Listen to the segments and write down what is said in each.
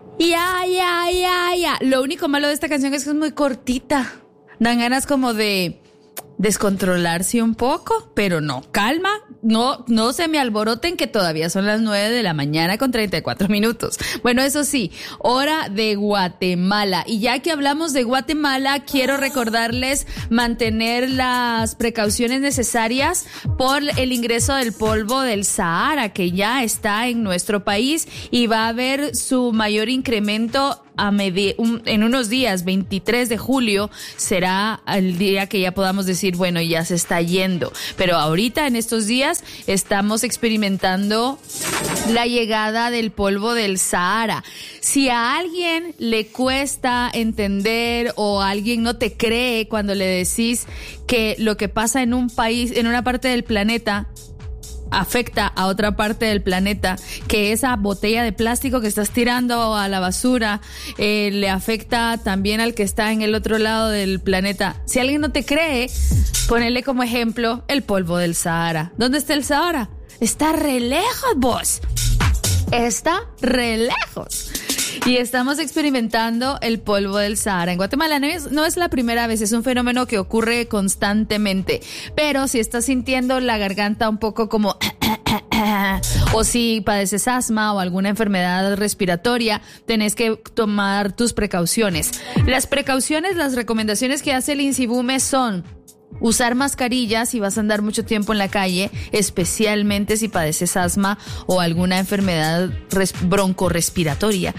Ya. Lo único malo de esta canción es que es muy cortita. Dan ganas como de descontrolarse un poco, pero no, calma, no se me alboroten que todavía son las 9 de la mañana con 34 minutos. Bueno, eso sí, hora de Guatemala. Y ya que hablamos de Guatemala, quiero recordarles mantener las precauciones necesarias por el ingreso del polvo del Sahara, que ya está en nuestro país y va a haber su mayor incremento en unos días. 23 de julio será el día que ya podamos decir, bueno, ya se está yendo. Pero ahorita, en estos días, estamos experimentando la llegada del polvo del Sahara. Si a alguien le cuesta entender o alguien no te cree cuando le decís que lo que pasa en un país, en una parte del planeta, afecta a otra parte del planeta, que esa botella de plástico que estás tirando a la basura le afecta también al que está en el otro lado del planeta. Si alguien no te cree, ponele como ejemplo el polvo del Sahara. ¿Dónde está el Sahara? Está re lejos, vos. Está re lejos. Y estamos experimentando el polvo del Sahara. En Guatemala no es la primera vez, es un fenómeno que ocurre constantemente. Pero si estás sintiendo la garganta un poco como o si padeces asma o alguna enfermedad respiratoria, tenés que tomar tus precauciones. Las recomendaciones que hace el INSIBUME son usar mascarillas si vas a andar mucho tiempo en la calle, especialmente si padeces asma o alguna enfermedad broncorrespiratoria.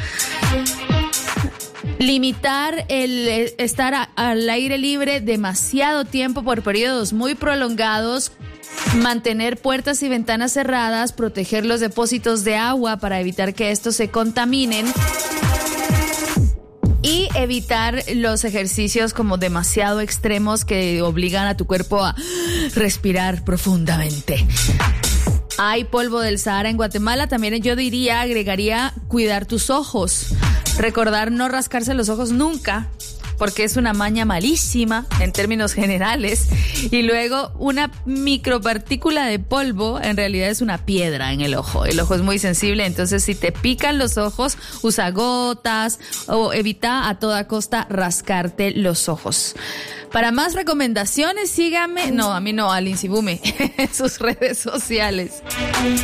Limitar el estar al aire libre demasiado tiempo por periodos muy prolongados. Mantener puertas y ventanas cerradas, proteger los depósitos de agua para evitar que estos se contaminen. Y evitar los ejercicios como demasiado extremos que obligan a tu cuerpo a respirar profundamente. Hay polvo del Sahara en Guatemala. También yo agregaría cuidar tus ojos. Recordar no rascarse los ojos nunca, porque es una maña malísima en términos generales. Y luego una micropartícula de polvo en realidad es una piedra en el ojo. El ojo es muy sensible, entonces si te pican los ojos, usa gotas o evita a toda costa rascarte los ojos. Para más recomendaciones, síganme, no, a mí no, al INSIBUME, en sus redes sociales.